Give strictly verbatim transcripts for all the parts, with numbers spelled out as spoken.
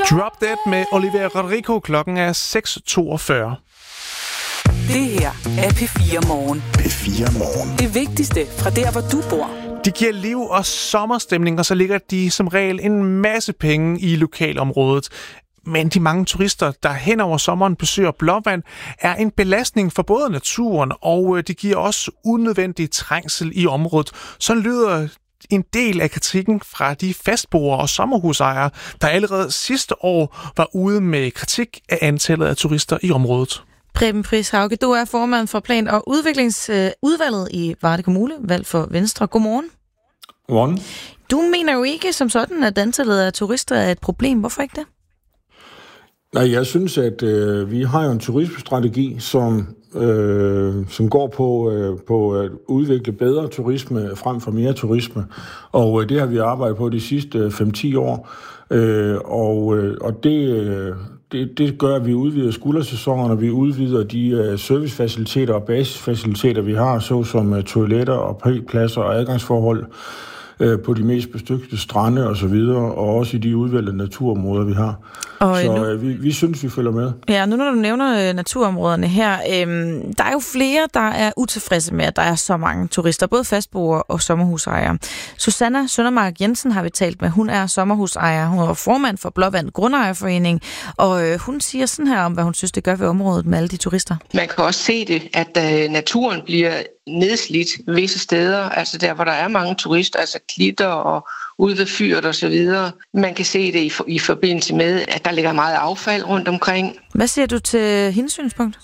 Drop Dead med Olivia Rodrigo. Klokken er seks toogfyrre. Det her er P fire Morgen. P fire Morgen. Det vigtigste fra der, hvor du bor. De giver liv og sommerstemning, og så ligger de som regel en masse penge i lokalområdet. Men de mange turister, der hen over sommeren besøger Blåvand, er en belastning for både naturen, og de giver også unødvendig trængsel i området. Så lyder en del af kritikken fra de fastboere og sommerhusejere, der allerede sidste år var ude med kritik af antallet af turister i området. Preben Friis Hauge, du er formand for Plan- og Udviklingsudvalget i Varde Kommune, valgt for Venstre. Godmorgen. Godmorgen. Du mener jo ikke som sådan, at antallet af turister er et problem. Hvorfor ikke det? Nej, jeg synes, at øh, vi har jo en turismestrategi, som, øh, som går på, øh, på at udvikle bedre turisme frem for mere turisme. Og øh, det har vi arbejdet på de sidste fem til ti år. Øh, og øh, og det, øh, det, det gør, at vi udvider skuldersæsonerne, vi udvider de øh, servicefaciliteter og basisfaciliteter, vi har, såsom øh, toiletter og p-pladser og adgangsforhold på de mest bestykte strande og så videre, og også i de udvalgte naturområder, vi har. Og så nu, øh, vi, vi synes, vi følger med. Ja, nu når du nævner øh, naturområderne her, øh, der er jo flere, der er utilfredse med, at der er så mange turister, både fastboere og sommerhusejere. Susanna Søndermark Jensen har vi talt med. Hun er sommerhusejer. Hun er formand for Blåvand Grundejerforening, og øh, hun siger sådan her om, hvad hun synes, det gør ved området med alle de turister. Man kan også se det, at øh, naturen bliver nedslidt visse steder, altså der, hvor der er mange turister, altså klitter og ude ved fyret og så videre. Man kan se det i, for, i forbindelse med, at der ligger meget affald rundt omkring. Hvad siger du til hendes synspunkt?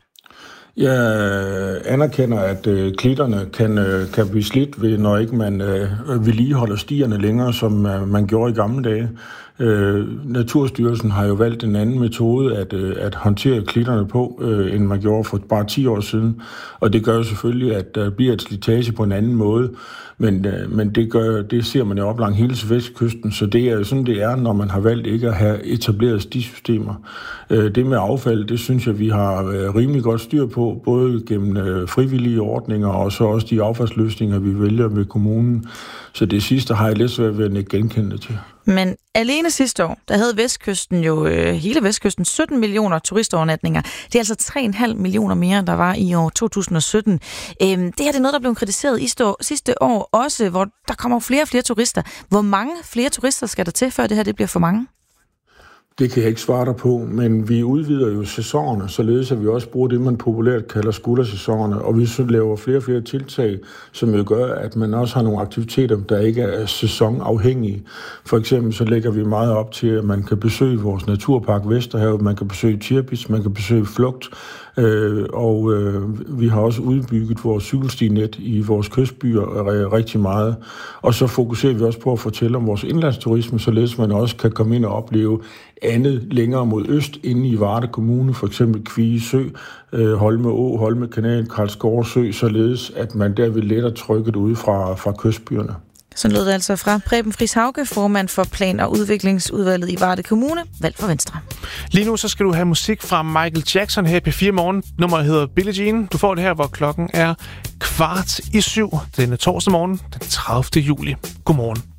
Jeg anerkender, at øh, klitterne kan, øh, kan blive slidt, ved, når ikke man øh, vedligeholder stierne længere, som øh, man gjorde i gamle dage. Øh, Naturstyrelsen har jo valgt en anden metode at, øh, at håndtere klitterne på, øh, end man gjorde for bare ti år siden. Og det gør jo selvfølgelig, at der bliver et slitage på en anden måde. Men, øh, men det, gør, det ser man jo op langs hele vestkysten, så det er jo sådan, det er, når man har valgt ikke at have etableret stisystemer. Øh, det med affald, det synes jeg, vi har øh, rimelig godt styr på, både gennem øh, frivillige ordninger og så også de affaldsløsninger, vi vælger med kommunen. Så det sidste har jeg lidt svært ved at genkende til. Men alene sidste år, der havde Vestkysten jo, øh, hele Vestkysten, sytten millioner turistovernatninger. Det er altså tre komma fem millioner mere, end der var i år to tusind og sytten. Øhm, det her det er noget, der blev kritiseret i stå, sidste år også, hvor der kommer flere og flere turister. Hvor mange flere turister skal der til, før det her det bliver for mange? Det kan jeg ikke svare dig på, men vi udvider jo sæsonerne, således at vi også bruger det, man populært kalder skuldersæsonerne, og vi så laver flere og flere tiltag, som jo gør, at man også har nogle aktiviteter, der ikke er sæsonafhængige. For eksempel så lægger vi meget op til, at man kan besøge vores naturpark Vesterhavet, man kan besøge Tirpitz, man kan besøge Flugt, øh, og øh, vi har også udbygget vores cykelstinet i vores kystbyer rigtig meget. Og så fokuserer vi også på at fortælle om vores indlandsturisme, således man også kan komme ind og opleve andet længere mod øst, inde i Varde Kommune, for eksempel Kvie Sø, øh, Holme Å, Holme Kanal, Karlsgård Sø, således at man der vil lettere trykket ud fra, fra kystbyerne. Så lød det altså fra Preben Friis Hauge, formand for Plan- og Udviklingsudvalget i Varde Kommune, valgt for Venstre. Lige nu så skal du have musik fra Michael Jackson her på P fire Morgen. Nummeret hedder Billie Jean. Du får det her, hvor klokken er kvart i syv. Denne torsdag morgen, den tredivte juli. Godmorgen.